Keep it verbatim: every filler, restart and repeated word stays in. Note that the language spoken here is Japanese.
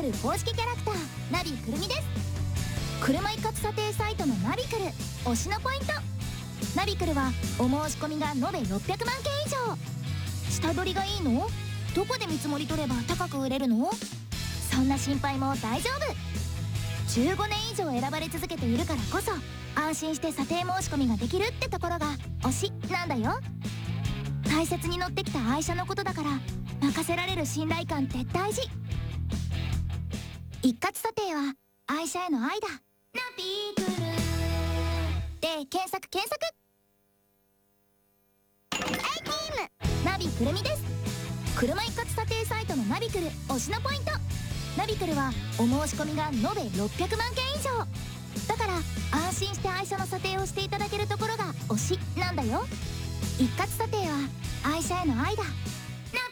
ル公式キャラクターナビくるみです。車一括査定サイトのナビクル推しのポイント。ナビクルはお申し込みが延べろっぴゃくまんけん以上。下取りがいいの？どこで見積もり取れば高く売れるの？そんな心配も大丈夫。じゅうごねん以上選ばれ続けているからこそ安心して査定申し込みができるってところが推しなんだよ。大切に乗ってきた愛車のことだから任せられる信頼感って大事。一括査定は愛車への愛だ。ナビクルで検索検索。アイティームナビくるみです。車一括査定サイトのナビクル推しのポイント。ナビクルはお申し込みが延べろっぴゃくまんけん以上だから安心して愛車の査定をしていただけるところが推しなんだよ。一括査定は愛車への愛だ。